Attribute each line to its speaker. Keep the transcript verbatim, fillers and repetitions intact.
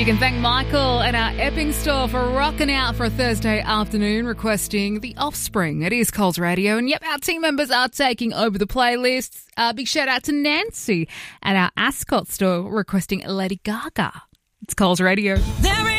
Speaker 1: You can thank Michael and our Epping store for rocking out for a Thursday afternoon, requesting The Offspring. It is Coles Radio, and yep, our team members are taking over the playlists. Uh, big shout out to Nancy at our Ascot store requesting Lady Gaga. It's Coles Radio.
Speaker 2: There